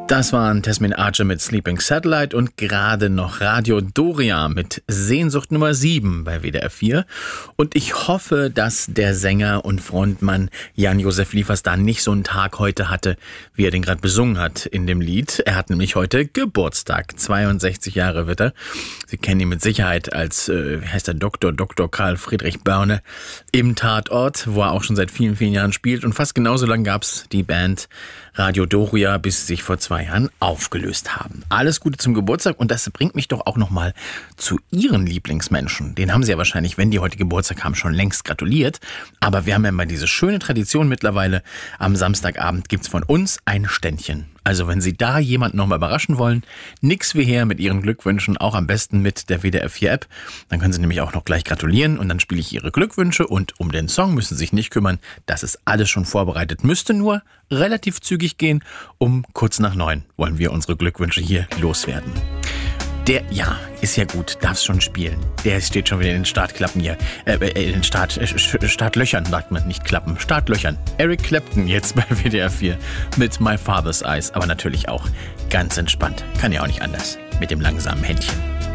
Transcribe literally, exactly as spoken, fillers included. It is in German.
Das waren Tasmin Archer mit Sleeping Satellite und gerade noch Radio Doria mit Sehnsucht Nummer sieben bei W D R vier. Und ich hoffe, dass der Sänger und Frontmann Jan-Josef Liefers da nicht so einen Tag heute hatte, wie er den gerade besungen hat in dem Lied. Er hat nämlich heute Geburtstag. zweiundsechzig Jahre wird er. Sie kennen ihn mit Sicherheit als, äh, wie heißt der Doktor, Doktor Karl Friedrich Börne im Tatort, wo er auch schon seit vielen, vielen Jahren spielt. Und fast genauso lang gab's die Band Radio Doria, bis sie sich vor zwei Jahren aufgelöst haben. Alles Gute zum Geburtstag und das bringt mich doch auch nochmal zu Ihren Lieblingsmenschen. Den haben Sie ja wahrscheinlich, wenn die heute Geburtstag haben, schon längst gratuliert. Aber wir haben ja mal diese schöne Tradition mittlerweile. Am Samstagabend gibt's von uns ein Ständchen. Also wenn Sie da jemanden nochmal überraschen wollen, nix wie her mit Ihren Glückwünschen, auch am besten mit der W D R vier App. Dann können Sie nämlich auch noch gleich gratulieren und dann spiele ich Ihre Glückwünsche und um den Song müssen Sie sich nicht kümmern. Das ist alles schon vorbereitet. Müsste nur relativ zügig gehen. Um kurz nach neun wollen wir unsere Glückwünsche hier loswerden. Der, ja, ist ja gut, darf's schon spielen. Der steht schon wieder in den Startklappen hier. Äh, in den Start, äh, Startlöchern, sagt man, nicht Klappen. Startlöchern. Eric Clapton jetzt bei W D R vier mit My Father's Eyes. Aber natürlich auch ganz entspannt. Kann ja auch nicht anders. Mit dem langsamen Händchen.